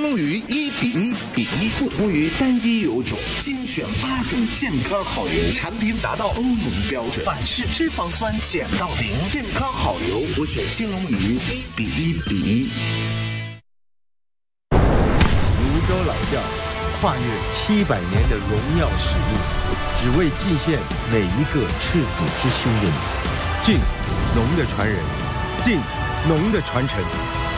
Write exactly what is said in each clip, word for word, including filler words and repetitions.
龙鱼一比一比一，不同于单一油种，精选八种健康好油，产品达到欧盟标准，反式脂肪酸减到零，健康好油，我选金龙鱼一比一比一。 泸州老窖，跨越七百年的荣耀使命，只为祭献每一个赤子之心的你。晋农的传人，晋农的传承。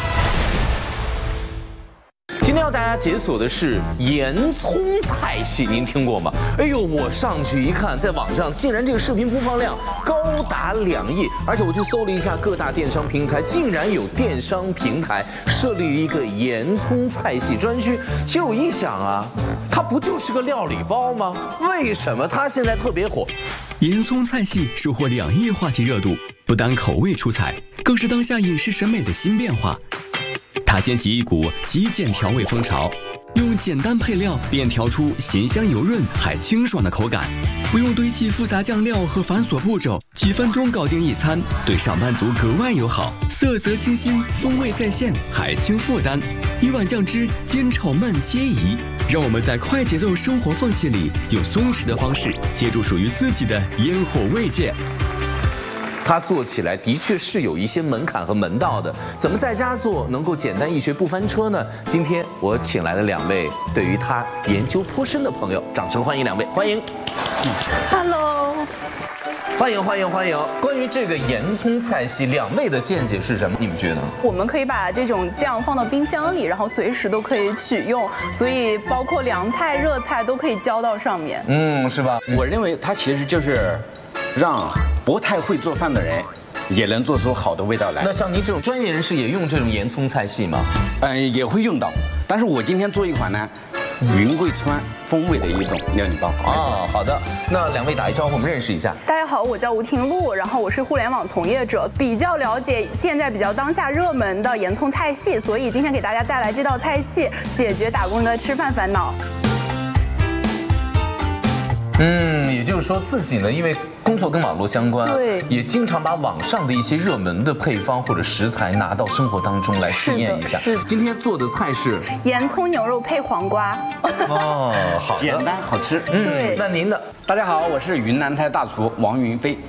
今天要大家解锁的是盐葱菜系，您听过吗？哎呦，我上去一看，在网上竟然这个视频播放量高达两亿，而且我去搜了一下各大电商平台，竟然有电商平台设立了一个盐葱菜系专区。其实我一想啊，它不就是个料理包吗？为什么它现在特别火？ 盐葱菜系收获两亿话题热度，不单口味出彩，更是当下饮食审美的新变化。它掀起一股极简调味风潮，用简单配料便调出咸香油润还清爽的口感，不用堆砌复杂酱料和繁琐步骤，几分钟搞定一餐，对上班族格外友好，色泽清新，风味在线，还轻负担。一碗酱汁，煎炒焖皆宜，让我们在快节奏生活缝隙里，用松弛的方式接住属于自己的烟火慰藉。 它做起来的确是有一些门槛和门道的，怎么在家做能够简单易学不翻车呢？今天我请来了两位对于它研究颇深的朋友，掌声欢迎两位，欢迎。 Hello， 欢迎欢迎欢迎。关于这个盐葱菜系，两位的见解是什么？你们觉得？ 我们可以把这种酱放到冰箱里，然后随时都可以取用，所以包括凉菜、热菜都可以浇到上面。 嗯，是吧？ 我认为它其实就是让不太会做饭的人也能做出好的味道来。 那像你这种专业人士也用这种盐葱菜系吗？ 嗯，也会用到。但是我今天做一款呢，云贵川风味的一种料理包。 哦，好的。那两位打一招呼，我们认识一下。 大家好，我叫吴婷露，然后我是互联网从业者，比较了解现在比较当下热门的盐葱菜系，所以今天给大家带来这道菜系，解决打工人的吃饭烦恼。 嗯，也就是说自己呢，因为工作跟网络相关， 对， 也经常把网上的一些热门的配方或者食材拿到生活当中来试验一下。 是的， 今天做的菜是盐葱牛肉配黄瓜。 哦，好的， 简单好吃。 嗯， 对。 那您的？ 大家好，我是云南菜大厨王云飞。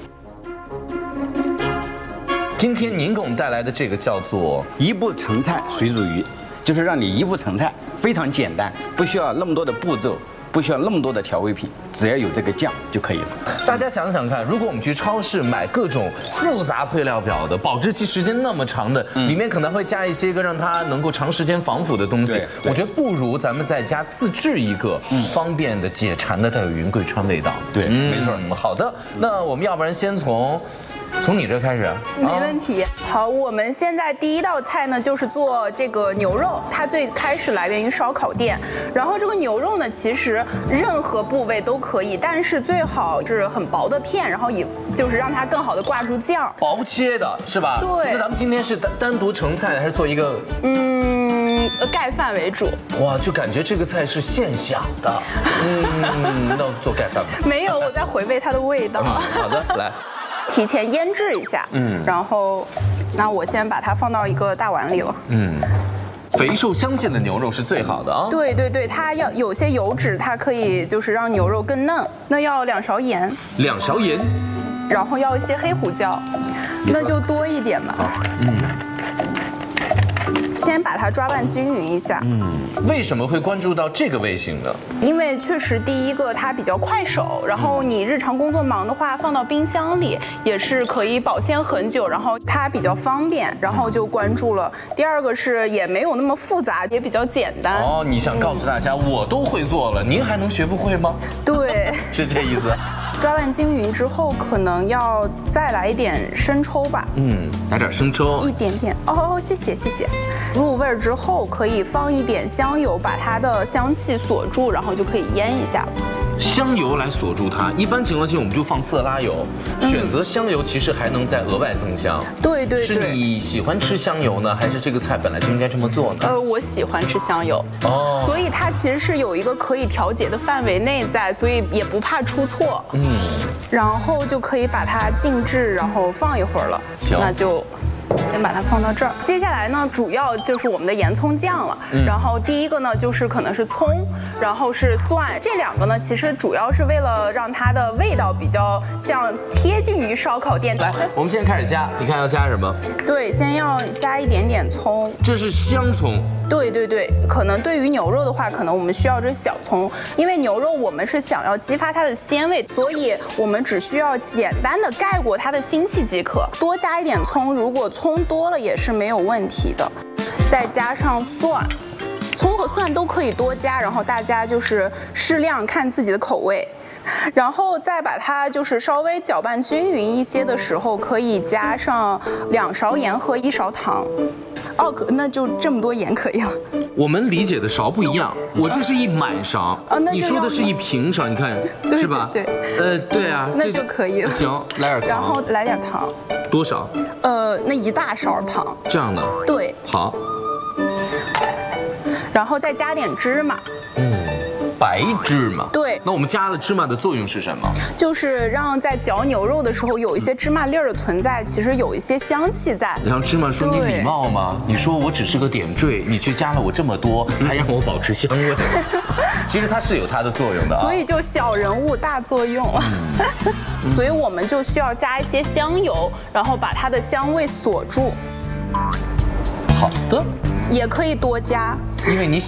今天您给我们带来的这个叫做一步成菜水煮鱼，就是让你一步成菜，非常简单，不需要那么多的步骤。不需要那么多的调味品，只要有这个酱就可以了。 大家想想看，如果我们去超市买各种复杂配料表的、保质期时间那么长的，嗯、里面可能会加一些个让它能够长时间防腐的东西。我觉得不如咱们在家自制一个方便的、解馋的，带有云贵川味道。 对，嗯、没错。 好的，那我们要不然先从。从你这开始， 没问题。好，我们现在第一道菜呢，就是做这个牛肉，它最开始来源于烧烤店。然后这个牛肉呢，其实任何部位都可以，但是最好是很薄的片，然后也就是让它更好的挂住酱。 薄切的是吧？ 对。 那咱们今天是单单独成菜，还是做一个？ 嗯，盖饭为主。 哇，就感觉这个菜是现想的。嗯，那做盖饭吧。 没有，我在回味它的味道。 嗯、好的，来。 提前腌制一下，嗯，然后，那我先把它放到一个大碗里了， 嗯，肥瘦相间的牛肉是最好的啊。 对对对，它要有些油脂，它可以就是让牛肉更嫩。那要两勺盐， 两勺盐， 然后要一些黑胡椒，那就多一点吧。嗯。先把它抓拌均匀一下。 嗯，为什么会关注到这个味型呢？ 因为确实第一个它比较快手，然后你日常工作忙的话，放到冰箱里也是可以保鲜很久，然后它比较方便，然后就关注了。第二个是也没有那么复杂，也比较简单。 哦，你想告诉大家，我都会做了，您还能学不会吗？ 对， 是这意思。 抓拌均匀之后，可能要再来一点生抽吧。 嗯，来点生抽， 一点点。哦，谢谢谢谢。入味之后，可以放一点香油，把它的香气锁住，然后就可以腌一下了。 香油来锁住它，一般情况下我们就放色拉油，嗯、选择香油其实还能再额外增香。 对对对。 是你喜欢吃香油呢，还是这个菜本来就应该这么做呢？ 呃，我喜欢吃香油。哦。所以它其实是有一个可以调节的范围内在，所以也不怕出错。嗯。然后就可以把它静置，然后放一会儿了。 行。 那就先把它放到这儿。接下来呢，主要就是我们的盐葱酱了。嗯、然后第一个呢，就是可能是葱，然后是蒜，这两个呢，其实主要是为了让它的味道比较像贴近于烧烤店。 来，我们现在开始加，你看要加什么？ 对，先要加一点点葱。 这是香葱。 对对对，可能对于牛肉的话，可能我们需要这小葱，因为牛肉我们是想要激发它的鲜味，所以我们只需要简单的盖过它的腥气即可。多加一点葱，如果葱多了也是没有问题的。再加上蒜，葱和蒜都可以多加，然后大家就是适量看自己的口味。然后再把它就是稍微搅拌均匀一些的时候，可以加上两勺盐和一勺糖。哦，那就这么多盐可以了。 我们理解的勺不一样，我这是一满勺， 啊，那你说的是一平勺，你看对是吧？ 对， 呃，对啊， 那就可以了。 行，来点糖。 然后来点糖。 多少？ 呃，那一大勺糖。 这样的。 对。 好。 然后再加点芝麻。 嗯。白芝麻， 对， 那我们加了芝麻的作用是什么？ 就是让在嚼牛肉的时候有一些芝麻粒儿的存在，其实有一些香气在。 然后芝麻说：“你礼貌吗？你说我只是个点缀，你却加了我这么多，还让我保持香味。”其实它是有它的作用的啊。 所以就小人物大作用了。嗯、所以我们就需要加一些香油，然后把它的香味锁住。 好的。 也可以多加， 因为你。